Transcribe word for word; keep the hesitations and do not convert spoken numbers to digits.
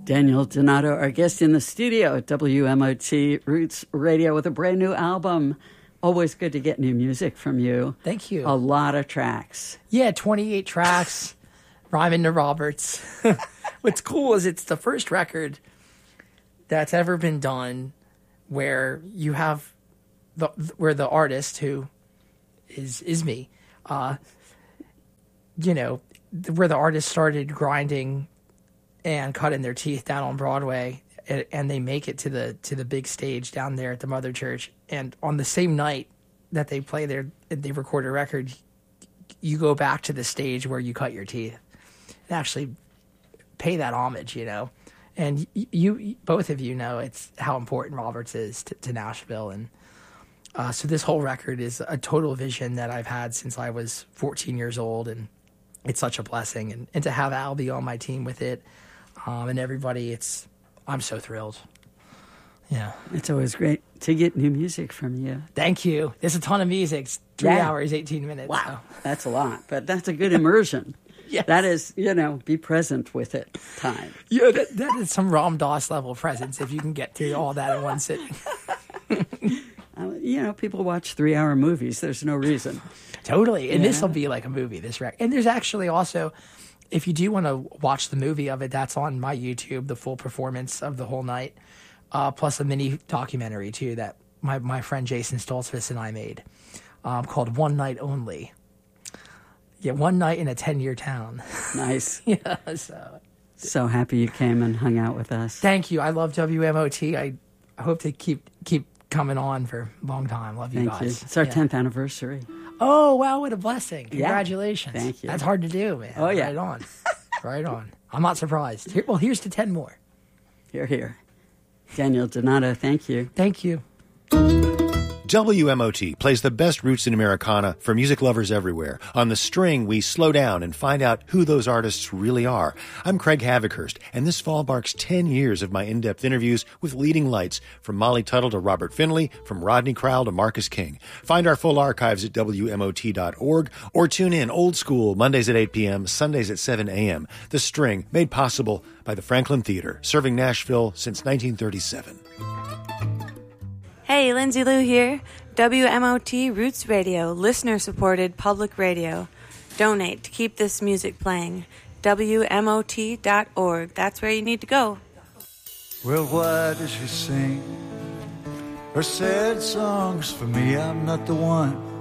Daniel Donato, our guest in the studio at W M O T Roots Radio with a brand new album. Always good to get new music from you. Thank you. A lot of tracks. Yeah, twenty-eight tracks, rhyming to Roberts. What's cool is it's the first record that's ever been done where you have the where the artist, who is is me, uh, you know, where the artist started grinding and cutting their teeth down on Broadway, and, and they make it to the to the big stage down there at the Mother Church. And on the same night that they play there, they record a record, you go back to the stage where you cut your teeth and actually pay that homage, you know. And you, you both of you know it's how important Roberts is to, to Nashville. And uh, so this whole record is a total vision that I've had since I was fourteen years old, and it's such a blessing. And, and to have Al be on my team with it, um, and everybody, it's I'm so thrilled. Yeah. It's always great to get new music from you. Thank you. There's a ton of music. It's three Yeah. hours, eighteen minutes. Wow. So. That's a lot, but that's a good immersion. Yes. That is, you know, be present with it time. Yeah, that, that is some Ram Dass level presence if you can get through all that in one sitting. uh, you know, people watch three-hour movies. There's no reason. Totally. And Yeah. this will be like a movie, this record. And there's actually also, if you do want to watch the movie of it, that's on my YouTube, the full performance of the whole night, uh, plus a mini documentary, too, that my, my friend Jason Stoltzfus and I made, um, called One Night Only. Yeah, one night in a ten-year town. Nice. Yeah, so... So happy you came and hung out with us. Thank you. I love W M O T. I hope to keep keep coming on for a long time. Love you Thank guys. you. It's our Yeah. tenth anniversary. Oh, wow, what a blessing. Yeah. Congratulations. Thank you. That's hard to do, man. Oh, yeah. Right on. Right on. I'm not surprised. Here, well, here's to ten more. Here, here. Daniel Donato, thank you. Thank you. W M O T plays the best roots in Americana for music lovers everywhere. On The String, we slow down and find out who those artists really are. I'm Craig Havikhurst, and this fall marks ten years of my in-depth interviews with leading lights, from Molly Tuttle to Robert Finley, from Rodney Crowell to Marcus King. Find our full archives at W M O T dot org, or tune in old school Mondays at eight p.m., Sundays at seven a.m. The String, made possible by the Franklin Theater, serving Nashville since nineteen thirty-seven. Hey, Lindsay Lou here. W M O T Roots Radio, listener-supported public radio. Donate to keep this music playing. W M O T dot org. That's where you need to go. Well, why does she sing her sad songs for me? I'm not the one.